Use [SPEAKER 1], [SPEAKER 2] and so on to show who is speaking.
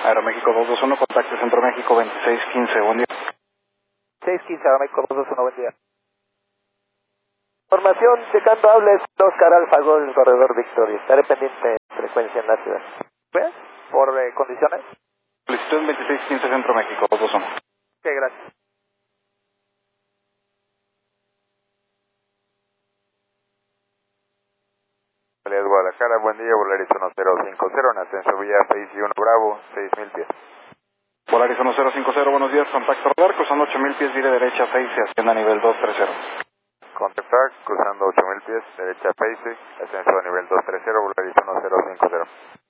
[SPEAKER 1] Aeroméxico 221, contacto Centro México 2615, buen día.
[SPEAKER 2] 615, Aeroméxico 221, buen día. Información, checando hables, Oscar Alfa Gol, corredor Victoria. Estaré pendiente de frecuencia en la ciudad. ¿Ves? ¿Por condiciones?
[SPEAKER 1] Solicitud 2615, Centro México 221.
[SPEAKER 2] Ok, gracias.
[SPEAKER 3] Guadalajara, buen día, Volaris 1050, en ascenso Villa 61 Bravo, 6000 pies.
[SPEAKER 1] Volaris 1050, buenos días, contacto radar, cruzando 8000 pies, vire derecha 6 y ascienda a nivel 230.
[SPEAKER 3] Contactar, cruzando 8000 pies, derecha Pace, ascenso a nivel 230, Volaris 1050.